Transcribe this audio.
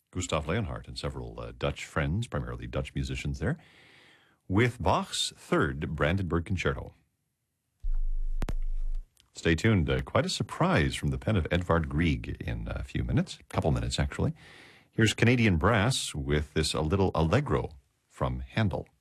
Gustav Leonhardt and several Dutch friends, primarily Dutch musicians there, with Bach's third Brandenburg Concerto. Stay tuned. Quite a surprise from the pen of Edvard Grieg in a few minutes, a couple minutes actually. Here's Canadian Brass with this a little allegro from Handel.